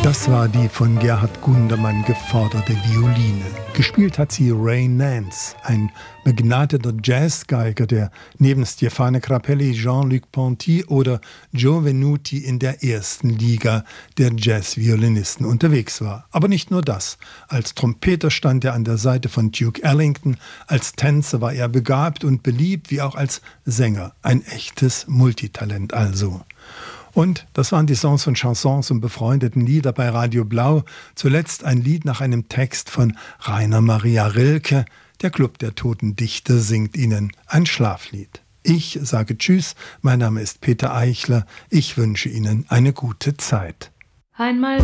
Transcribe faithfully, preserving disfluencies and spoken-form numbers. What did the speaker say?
Das war die von Gerhard Gundermann geforderte Violine. Gespielt hat sie Ray Nance, ein begnadeter Jazzgeiger, der neben Stefano Grappelli, Jean-Luc Ponty oder Joe Venuti in der ersten Liga der Jazzviolinisten unterwegs war. Aber nicht nur das. Als Trompeter stand er an der Seite von Duke Ellington, als Tänzer war er begabt und beliebt, wie auch als Sänger. Ein echtes Multitalent also. Und das waren die Songs von Chansons und befreundeten Lieder bei Radio Blau. Zuletzt ein Lied nach einem Text von Rainer Maria Rilke. Der Club der Toten Dichter singt Ihnen ein Schlaflied. Ich sage Tschüss, mein Name ist Peter Eichler. Ich wünsche Ihnen eine gute Zeit. Einmal